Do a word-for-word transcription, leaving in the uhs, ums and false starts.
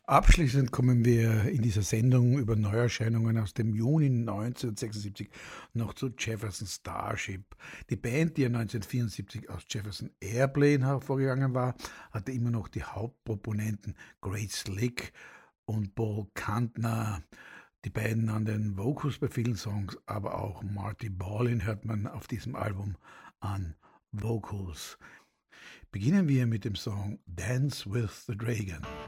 Abschließend kommen wir in dieser Sendung über Neuerscheinungen aus dem Juni neunzehnhundertsechsundsiebzig noch zu Jefferson Starship. Die Band, die ja neunzehnhundertvierundsiebzig aus Jefferson Airplane hervorgegangen war, hatte immer noch die Hauptproponenten Great Slick und Paul Kantner. Die beiden an den Vocals bei vielen Songs, aber auch Marty Ballin hört man auf diesem Album an Vocals. Beginnen wir mit dem Song Dance with the Dragon.